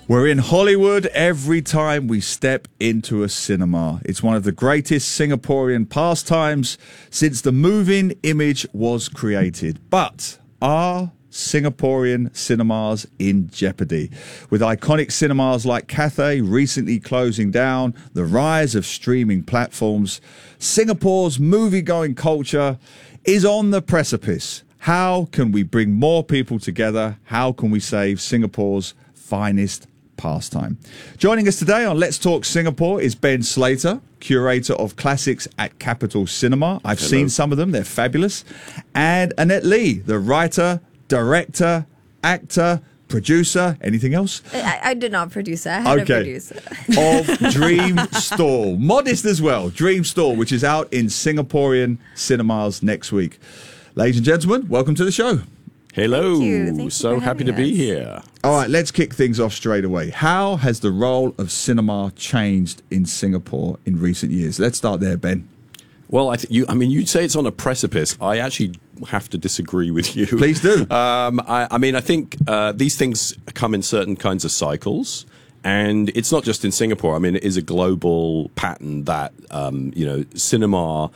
We're in Hollywood every time we step into a cinema. It's one of the greatest Singaporean pastimes since the moving image was created. But are Singaporean cinemas in jeopardy? With iconic cinemas like Cathay recently closing down, the rise of streaming platforms, Singapore's movie-going culture is on the precipice. How can we bring more people together? How can we save Singapore's finest pastime? Joining us today on Let's Talk Singapore is Ben Slater, curator of classics at Capital Cinema. I've seen some of them, they're fabulous. And Annette Lee, the writer, director, actor, producer, anything else? I did not produce it. I had a producer. Of Dream Stall. Modest as well. Dream Stall, which is out in Singaporean cinemas next week. Ladies and gentlemen, welcome to the show. Hello. Thank you So happy to be here. All right, let's kick things off straight away. How has the role of cinema changed in Singapore in recent years? Let's start there, Ben. Well, you'd say it's on a precipice. I actually have to disagree with you. Please do. I think these things come in certain kinds of cycles. And it's not just in Singapore. I mean, it is a global pattern that, cinema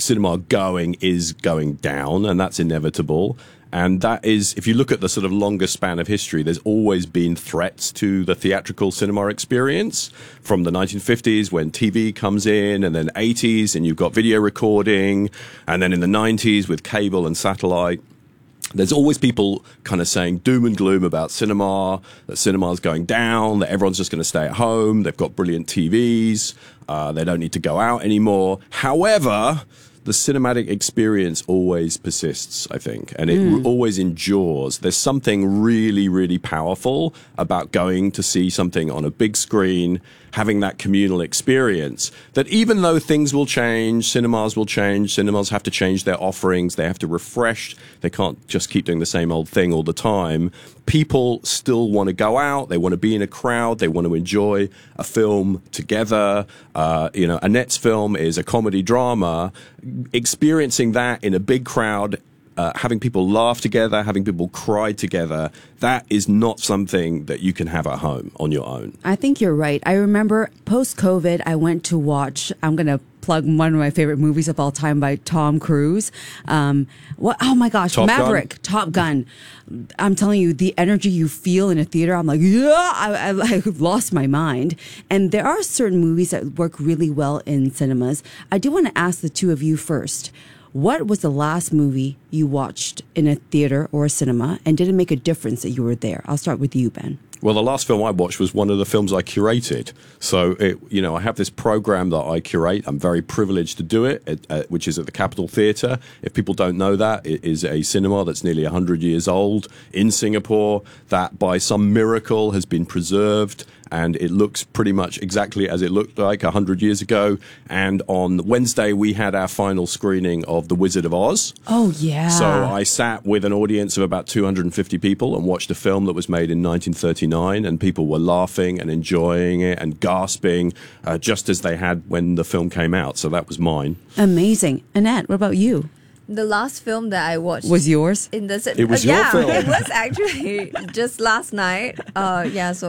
going is going down, and that's inevitable. And that is, if you look at the sort of longer span of history, there's always been threats to the theatrical cinema experience from the 1950s when TV comes in, and then 80s and you've got video recording, and then in the 90s with cable and satellite. There's always people kind of saying doom and gloom about cinema, that cinema's going down, that everyone's just going to stay at home, they've got brilliant TVs, they don't need to go out anymore. However, the cinematic experience always persists, I think, and it always endures. There's something really, really powerful about going to see something on a big screen, having that communal experience, that even though things will change, cinemas have to change their offerings, they have to refresh, they can't just keep doing the same old thing all the time. People still want to go out, they want to be in a crowd, they want to enjoy a film together. Annette's film is a comedy drama. Experiencing that in a big crowd, having people laugh together, having people cry together, that is not something that you can have at home on your own. I think you're right. I remember post-COVID, I went to watch, I'm going to plug one of my favorite movies of all time by Tom Cruise. Oh my gosh, Maverick, Top Gun. I'm telling you, the energy you feel in a theater, I'm like, yeah, I've lost my mind. And there are certain movies that work really well in cinemas. I do want to ask the two of you first. What was the last movie you watched in a theater or a cinema, and did it make a difference that you were there? I'll start with you, Ben. Well, the last film I watched was one of the films I curated. So, I have this program that I curate. I'm very privileged to do it, which is at the Capitol Theatre. If people don't know that, it is a cinema that's nearly 100 years old in Singapore that by some miracle has been preserved, and it looks pretty much exactly as it looked like 100 years ago. And on Wednesday, we had our final screening of The Wizard of Oz. Oh, yeah. So I sat with an audience of about 250 people and watched a film that was made in 1939, and people were laughing and enjoying it and gasping just as they had when the film came out. So that was mine. Amazing. Annette, what about you? The last film that I watched was yours. It was your film. It was actually just last night. So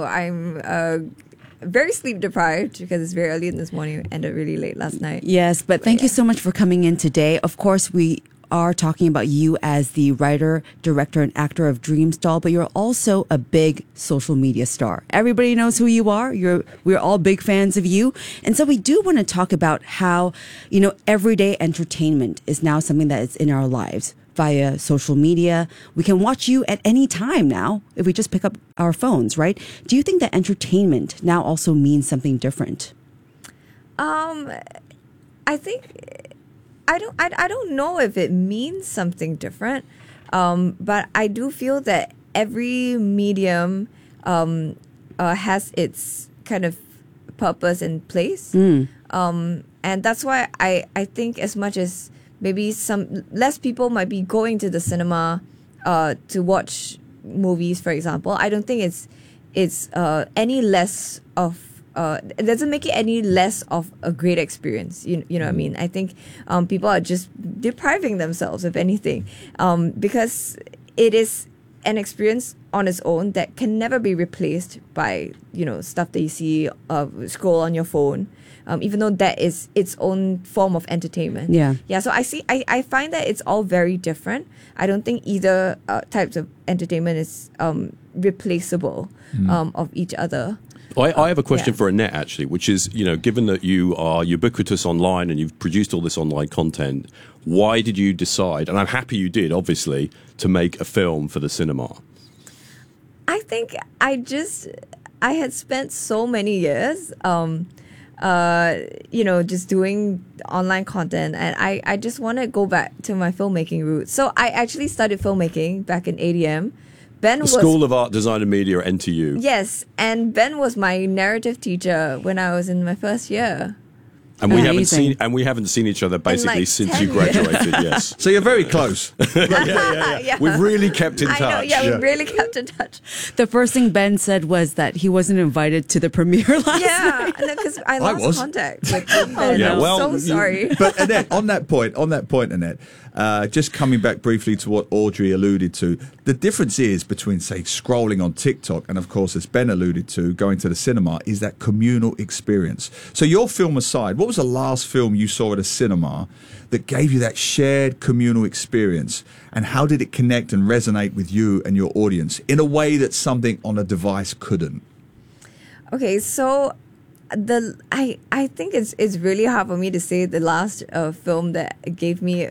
I'm very sleep deprived because it's very early in this morning. It ended really late last night. Yes, but thank you so much for coming in today. Of course, we are talking about you as the writer, director, and actor of Dream Stall, but you're also a big social media star. Everybody knows who you are. We're all big fans of you. And so we do want to talk about how, everyday entertainment is now something that is in our lives via social media. We can watch you at any time now if we just pick up our phones, right? Do you think that entertainment now also means something different? I think I don't know if it means something different, but I do feel that every medium has its kind of purpose and place, and that's why I think as much as maybe some less people might be going to the cinema to watch movies, for example, I don't think it's any less of it doesn't make it any less of a great experience. You know what I mean? I think people are just depriving themselves of anything, because it is an experience on its own that can never be replaced by, stuff that you see scroll on your phone. Even though that is its own form of entertainment. Yeah. So I find that it's all very different. I don't think either types of entertainment is replaceable of each other. I have a question for Annette, actually, which is, given that you are ubiquitous online and you've produced all this online content, why did you decide, and I'm happy you did, obviously, to make a film for the cinema? I think I had spent so many years just doing online content, and I just want to go back to my filmmaking roots. So I actually started filmmaking back in ADM. The School of Art, Design and Media at NTU. Yes, and Ben was my narrative teacher when I was in my first year. And we haven't seen each other basically since you graduated. Yes. So you're very close. Yeah. We've really kept in touch. I know, we really kept in touch. The first thing Ben said was that he wasn't invited to the premiere last night. Yeah, because I lost contact with Ben. I'm so sorry. But Annette, on that point, Annette, just coming back briefly to what Audrey alluded to, the difference is between, say, scrolling on TikTok and, of course, as Ben alluded to, going to the cinema, is that communal experience. So your film aside, what was the last film you saw at a cinema that gave you that shared communal experience? And how did it connect and resonate with you and your audience in a way that something on a device couldn't? Okay, so I think it's really hard for me to say the last film that gave me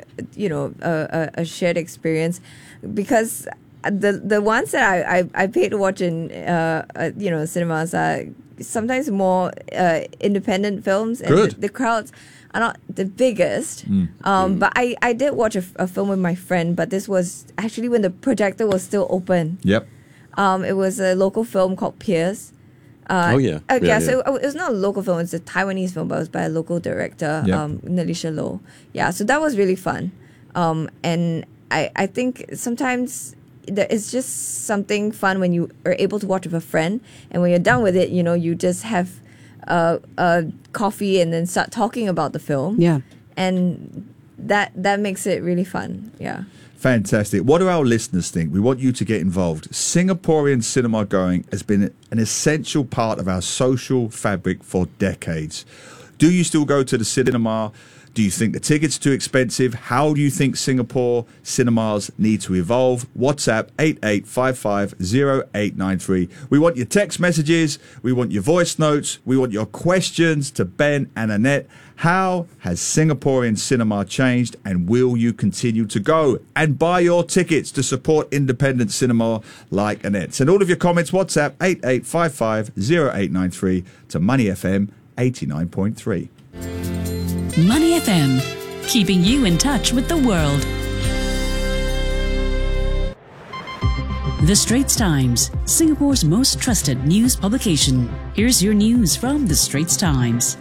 a shared experience, because the ones that I paid to watch in cinemas are sometimes more independent films, and the crowds are not the biggest. But I did watch a film with my friend, but this was actually when the projector was still open. Yep. It was a local film called Pierce. So it was not a local film, it's a Taiwanese film, but it was by a local director, Nalisha Low. Yeah, so that was really fun. And I think sometimes it's just something fun when you are able to watch with a friend, and when you're done with it, you just have a coffee and then start talking about the film. Yeah. And that makes it really fun. Yeah. Fantastic. What do our listeners think? We want you to get involved. Singaporean cinema going has been an essential part of our social fabric for decades. Do you still go to the cinema? Do you think the tickets are too expensive? How do you think Singapore cinemas need to evolve? WhatsApp 88550893. We want your text messages. We want your voice notes. We want your questions to Ben and Annette. How has Singaporean cinema changed, and will you continue to go and buy your tickets to support independent cinema like Annette's? And all of your comments, WhatsApp 88550893 to Money FM 89.3. Money FM, keeping you in touch with the world. The Straits Times, Singapore's most trusted news publication. Here's your news from The Straits Times.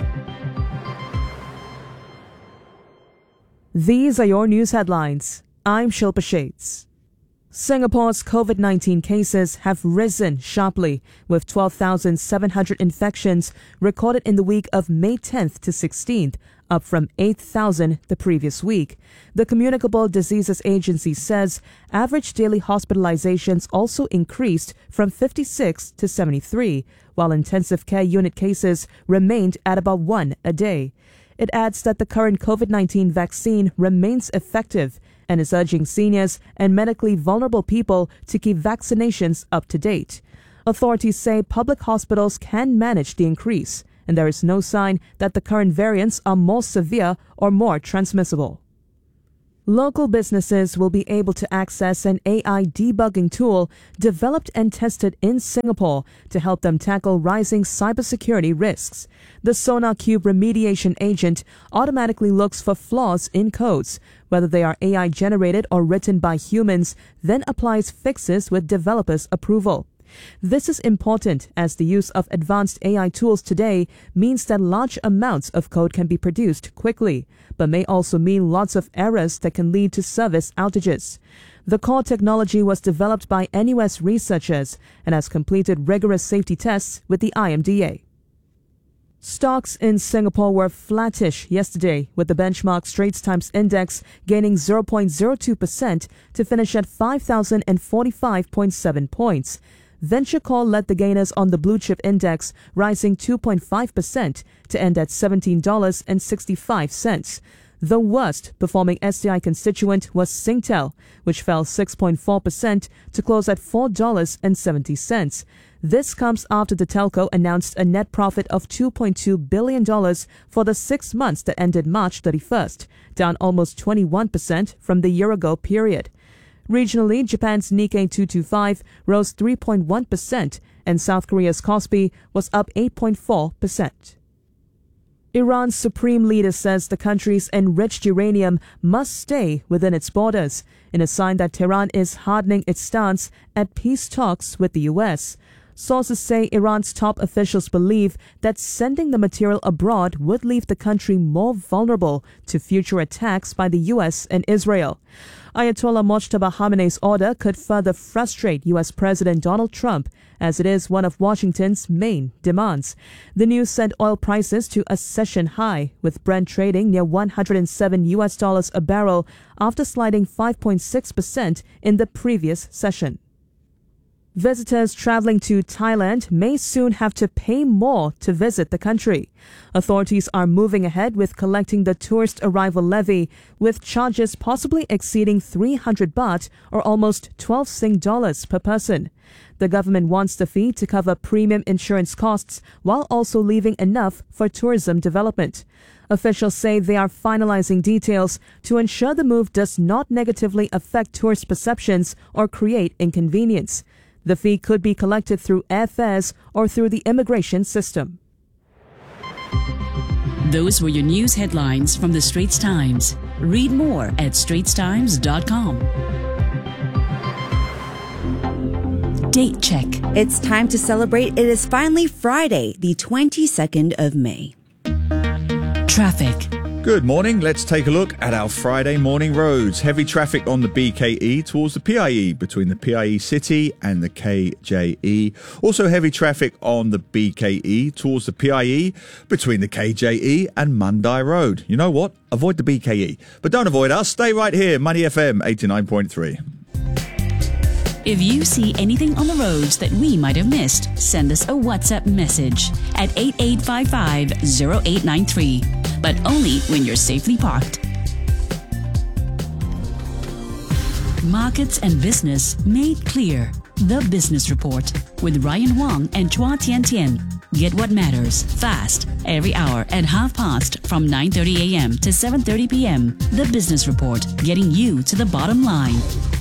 These are your news headlines. I'm Shilpa Shades. Singapore's COVID-19 cases have risen sharply, with 12,700 infections recorded in the week of May 10th to 16th, up from 8,000 the previous week. The Communicable Diseases Agency says average daily hospitalizations also increased from 56 to 73, while intensive care unit cases remained at about 1 a day. It adds that the current COVID-19 vaccine remains effective and is urging seniors and medically vulnerable people to keep vaccinations up to date. Authorities say public hospitals can manage the increase, and there is no sign that the current variants are more severe or more transmissible. Local businesses will be able to access an AI debugging tool developed and tested in Singapore to help them tackle rising cybersecurity risks. The SonarQube remediation agent automatically looks for flaws in codes, whether they are AI generated or written by humans, then applies fixes with developers' approval. This is important as the use of advanced AI tools today means that large amounts of code can be produced quickly, but may also mean lots of errors that can lead to service outages. The core technology was developed by NUS researchers and has completed rigorous safety tests with the IMDA. Stocks in Singapore were flattish yesterday, with the benchmark Straits Times Index gaining 0.02% to finish at 5,045.7 points. VentureCall led the gainers on the Blue Chip Index, rising 2.5% to end at $17.65. The worst performing STI constituent was Singtel, which fell 6.4% to close at $4.70. This comes after the telco announced a net profit of $2.2 billion for the 6 months that ended March 31st, down almost 21% from the year-ago period. Regionally, Japan's Nikkei 225 rose 3.1%, and South Korea's Kospi was up 8.4%. Iran's supreme leader says the country's enriched uranium must stay within its borders, in a sign that Tehran is hardening its stance at peace talks with the U.S. Sources say Iran's top officials believe that sending the material abroad would leave the country more vulnerable to future attacks by the U.S. and Israel. Ayatollah Mojtaba Khamenei's order could further frustrate U.S. President Donald Trump, as it is one of Washington's main demands. The news sent oil prices to a session high, with Brent trading near $107 a barrel after sliding 5.6% in the previous session. Visitors traveling to Thailand may soon have to pay more to visit the country. Authorities are moving ahead with collecting the tourist arrival levy, with charges possibly exceeding 300 baht or almost 12 Sing dollars per person. The government wants the fee to cover premium insurance costs while also leaving enough for tourism development. Officials say they are finalizing details to ensure the move does not negatively affect tourist perceptions or create inconvenience. The fee could be collected through airfares or through the immigration system. Those were your news headlines from the Straits Times. Read more at straitstimes.com. Date check. It's time to celebrate. It is finally Friday, the 22nd of May. Traffic. Good morning. Let's take a look at our Friday morning roads. Heavy traffic on the BKE towards the PIE between the PIE City and the KJE. Also heavy traffic on the BKE towards the PIE between the KJE and Mandai Road. You know what? Avoid the BKE. But don't avoid us. Stay right here. Money FM 89.3. If you see anything on the roads that we might have missed, send us a WhatsApp message at 8855-0893. But only when you're safely parked. Markets and business made clear. The Business Report with Ryan Wong and Chua Tian Tian. Get what matters fast every hour at 5:30 from 9:30 a.m. to 7:30 p.m. The Business Report, getting you to the bottom line.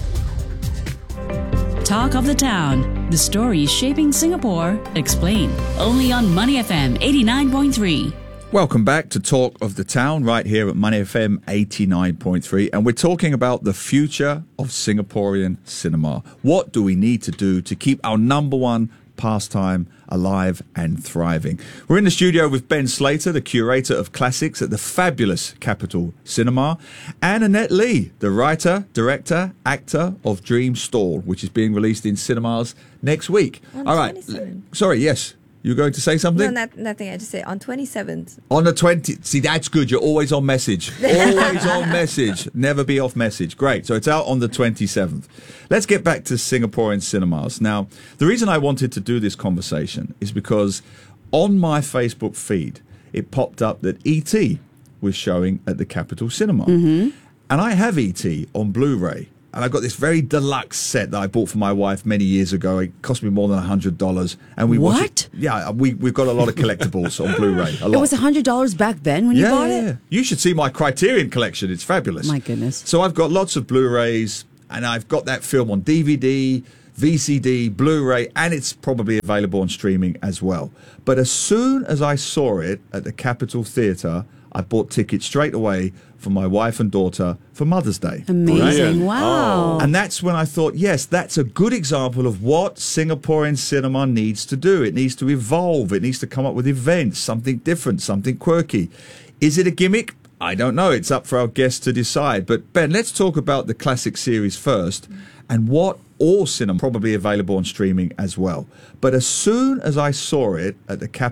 Talk of the Town. The stories shaping Singapore. Explain. Only on Money FM 89.3. Welcome back to Talk of the Town right here at Money FM 89.3, and we're talking about the future of Singaporean cinema. What do we need to do to keep our number one pastime alive and thriving? We're in the studio with Ben Slater, the curator of classics at the fabulous Capital Cinema, and Annette Lee, the writer, director, actor of Dream Stall, which is being released in cinemas next week. All right. Sorry, yes. You were going to say something? No, nothing. I just say on 27th. On the 20th. See, that's good. You're always on message. Always on message. Never be off message. Great. So it's out on the 27th. Let's get back to Singaporean cinemas. Now, the reason I wanted to do this conversation is because on my Facebook feed, it popped up that E.T. was showing at the Capital Cinema. Mm-hmm. And I have E.T. on Blu-ray. And I got this very deluxe set that I bought for my wife many years ago. It cost me more than $100. And we What? watched it. Yeah, we've got a lot of collectibles on Blu-ray. A lot. It was $100 back then when you bought it? You should see my Criterion collection. It's fabulous. My goodness. So I've got lots of Blu-rays, and I've got that film on DVD, VCD, Blu-ray, and it's probably available on streaming as well. But as soon as I saw it at the Capitol Theatre, I bought tickets straight away for my wife and daughter for Mother's Day. Amazing. Wow. And that's when I thought, yes, that's a good example of what Singaporean cinema needs to do. It needs to evolve. It needs to come up with events, something different, something quirky. Is it a gimmick? I don't know. It's up for our guests to decide. But Ben, let's talk about the classic series first and what all cinema probably available on streaming as well. But as soon as I saw it at the